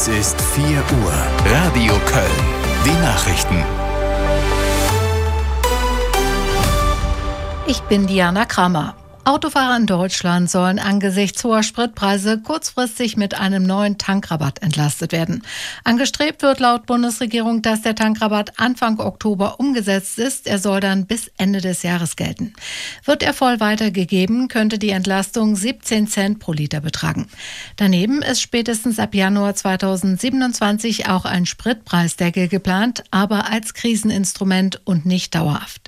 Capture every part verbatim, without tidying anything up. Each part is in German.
Es ist vier Uhr. Radio Köln. Die Nachrichten. Ich bin Diana Kramer. Autofahrer in Deutschland sollen angesichts hoher Spritpreise kurzfristig mit einem neuen Tankrabatt entlastet werden. Angestrebt wird laut Bundesregierung, dass der Tankrabatt Anfang Oktober umgesetzt ist. Er soll dann bis Ende des Jahres gelten. Wird er voll weitergegeben, könnte die Entlastung siebzehn Cent pro Liter betragen. Daneben ist spätestens ab Januar zweitausendsiebenundzwanzig auch ein Spritpreisdeckel geplant, aber als Kriseninstrument und nicht dauerhaft.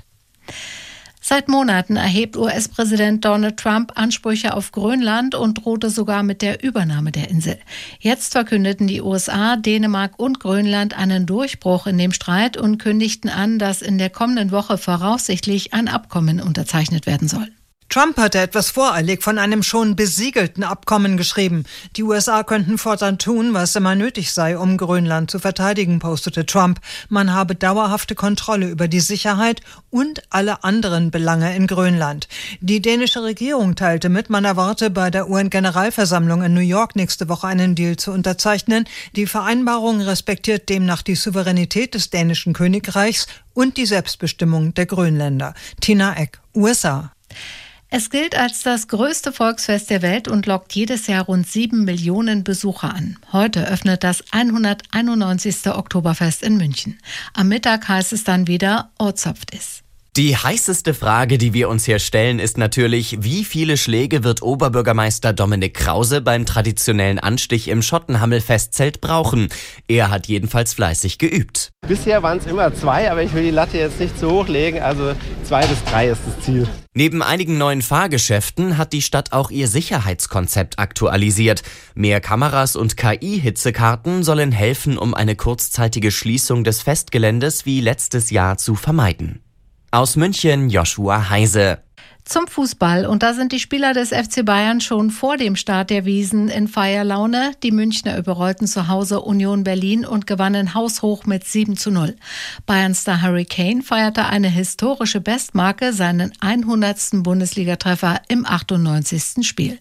Seit Monaten erhebt U S-Präsident Donald Trump Ansprüche auf Grönland und drohte sogar mit der Übernahme der Insel. Jetzt verkündeten die U S A, Dänemark und Grönland einen Durchbruch in dem Streit und kündigten an, dass in der kommenden Woche voraussichtlich ein Abkommen unterzeichnet werden soll. Trump hatte etwas voreilig von einem schon besiegelten Abkommen geschrieben. Die U S A könnten fortan tun, was immer nötig sei, um Grönland zu verteidigen, postete Trump. Man habe dauerhafte Kontrolle über die Sicherheit und alle anderen Belange in Grönland. Die dänische Regierung teilte mit, man erwarte bei der U N-Generalversammlung in New York nächste Woche einen Deal zu unterzeichnen. Die Vereinbarung respektiert demnach die Souveränität des dänischen Königreichs und die Selbstbestimmung der Grönländer. Tina Eck, U S A. Es gilt als das größte Volksfest der Welt und lockt jedes Jahr rund sieben Millionen Besucher an. Heute öffnet das hunderteinundneunzigste Oktoberfest in München. Am Mittag heißt es dann wieder Ortsopft is. Die heißeste Frage, die wir uns hier stellen, ist natürlich, wie viele Schläge wird Oberbürgermeister Dominik Krause beim traditionellen Anstich im Schottenhammel-Festzelt brauchen? Er hat jedenfalls fleißig geübt. Bisher waren es immer zwei, aber ich will die Latte jetzt nicht zu hoch legen, also zwei bis drei ist das Ziel. Neben einigen neuen Fahrgeschäften hat die Stadt auch ihr Sicherheitskonzept aktualisiert. Mehr Kameras und K I-Hitzekarten sollen helfen, um eine kurzzeitige Schließung des Festgeländes wie letztes Jahr zu vermeiden. Aus München, Joshua Heise. Zum Fußball. Und da sind die Spieler des F C Bayern schon vor dem Start der Wiesn in Feierlaune. Die Münchner überrollten zu Hause Union Berlin und gewannen haushoch mit sieben zu null. Bayern-Star Harry Kane feierte eine historische Bestmarke, seinen hundertsten Bundesligatreffer im achtundneunzigsten Spiel.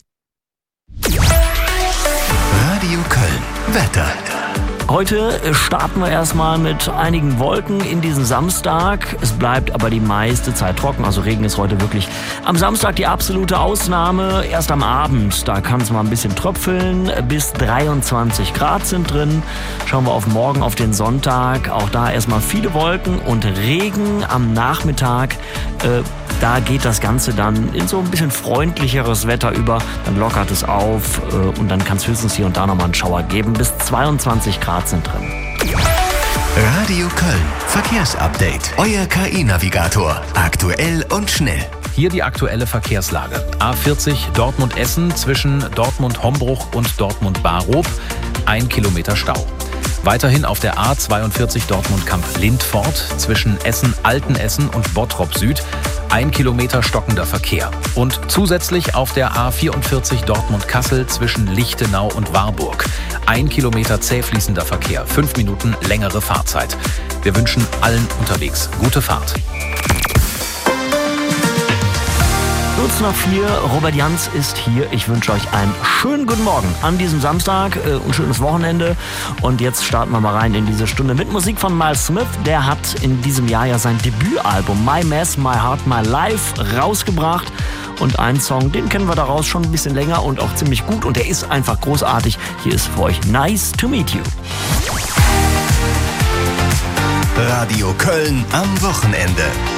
Radio Köln. Wetter. Heute starten wir erstmal mit einigen Wolken in diesen Samstag. Es bleibt aber die meiste Zeit trocken, also Regen ist heute wirklich am Samstag die absolute Ausnahme. Erst am Abend, da kann es mal ein bisschen tröpfeln, bis dreiundzwanzig Grad sind drin. Schauen wir auf morgen, auf den Sonntag, auch da erstmal viele Wolken und Regen am Nachmittag. Äh, da geht das Ganze dann in so ein bisschen freundlicheres Wetter über, dann lockert es auf äh, und dann kann es höchstens hier und da nochmal einen Schauer geben. Bis zweiundzwanzig Grad sind drin. Radio Köln. Verkehrsupdate. Euer K I-Navigator. Aktuell und schnell. Hier die aktuelle Verkehrslage. A vierzig Dortmund-Essen zwischen Dortmund-Hombruch und Dortmund-Barob. Ein Kilometer Stau. Weiterhin auf der A zweiundvierzig Dortmund-Kamp-Lindfort zwischen Essen-Altenessen und Bottrop Süd. Ein Kilometer stockender Verkehr. Und zusätzlich auf der A vierundvierzig Dortmund-Kassel zwischen Lichtenau und Warburg. Ein Kilometer zäh fließender Verkehr. Fünf Minuten längere Fahrzeit. Wir wünschen allen unterwegs gute Fahrt. Kurz nach vier, Robert Jans ist hier. Ich wünsche euch einen schönen guten Morgen an diesem Samstag äh, und schönes Wochenende. Und jetzt starten wir mal rein in diese Stunde mit Musik von Miles Smith. Der hat in diesem Jahr ja sein Debütalbum My Mess, My Heart, My Life rausgebracht. Und einen Song, den kennen wir daraus schon ein bisschen länger und auch ziemlich gut. Und der ist einfach großartig. Hier ist für euch Nice to Meet You. Radio Köln am Wochenende.